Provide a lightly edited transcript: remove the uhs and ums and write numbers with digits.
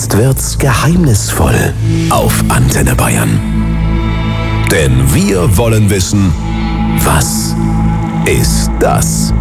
Jetzt wird's geheimnisvoll auf Antenne Bayern. Denn wir wollen wissen, was ist das?